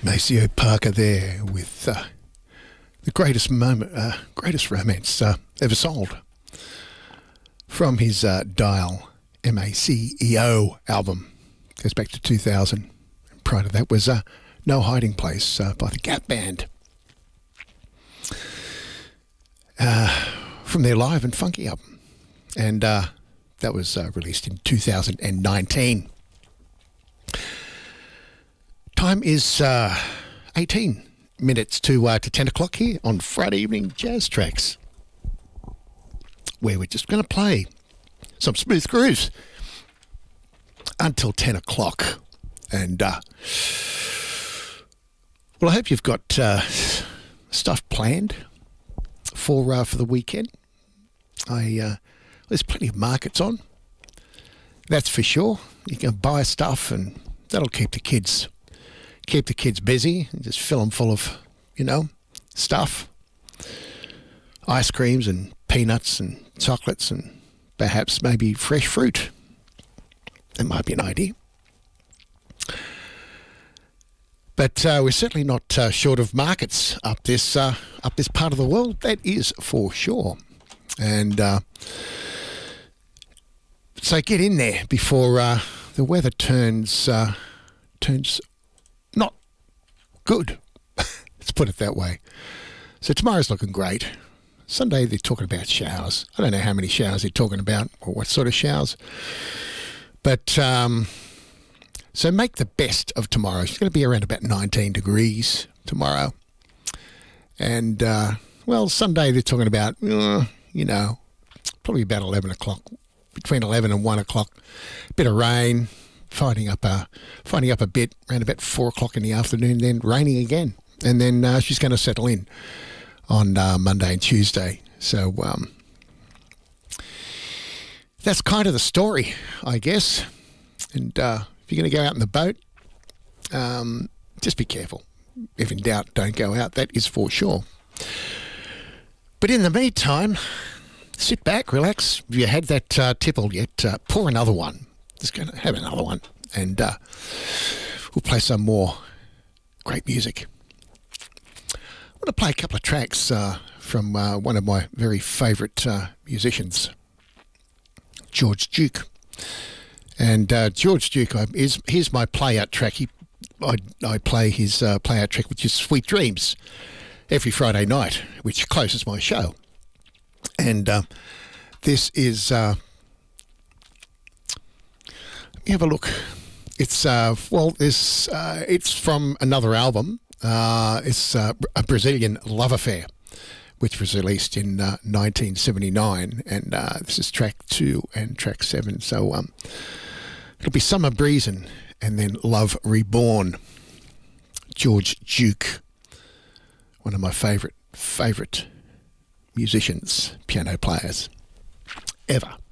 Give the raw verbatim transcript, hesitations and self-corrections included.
Maceo Parker there with uh, the greatest moment, uh, greatest romance uh, ever sold from his uh, Dial M A C E O album. Goes back to two thousand. And prior to that was uh, No Hiding Place uh, by the Gap Band. Uh, from their Live and Funky album. And uh, that was uh, released in two thousand nineteen. Time is uh, eighteen minutes to uh, to ten o'clock here on Friday Evening Jazz Tracks, where we're just going to play some smooth grooves until ten o'clock. And, uh, well, I hope you've got uh, stuff planned for uh, for the weekend. I uh, there's plenty of markets on, that's for sure. You can buy stuff and that'll keep the kids keep the kids busy and just fill them full of, you know, stuff. Ice creams and peanuts and chocolates and perhaps maybe fresh fruit. That might be an idea. But uh, we're certainly not uh, short of markets up this uh, up this part of the world. That is for sure. And uh, so get in there before uh, the weather turns uh, turns not good. Let's put it that way. So tomorrow's looking great. Sunday they're talking about showers. I don't know how many showers they're talking about or what sort of showers. But um, so make the best of tomorrow. It's going to be around about nineteen degrees tomorrow. And, uh, well, Sunday they're talking about, uh, you know, probably about eleven o'clock, between eleven and one o'clock. A bit of rain, finding up a, finding up a bit around about four o'clock in the afternoon, then raining again. And then uh, she's going to settle in on uh, Monday and Tuesday. So um, that's kind of the story, I guess. And uh, if you're going to go out in the boat, um, just be careful. If in doubt, don't go out. That is for sure. But in the meantime, sit back, relax. If you had that uh, tipple yet, uh, pour another one. Just going to have another one. And uh, we'll play some more great music. I want to play a couple of tracks uh, from uh, one of my very favourite uh, musicians, George Duke. And uh, George Duke I, is here's my play-out track. He, I, I play his uh, play-out track, which is Sweet Dreams, every Friday night, which closes my show. And uh, this is, uh, let me have a look. It's, uh, well, this, uh, it's from another album. Uh, it's uh, a Brazilian Love Affair, which was released in uh, nineteen seventy-nine. And uh, this is track two and track seven. So um, it'll be Summer Breezin' and then Love Reborn. George Duke, one of my favourite, favourite musicians, piano players, ever.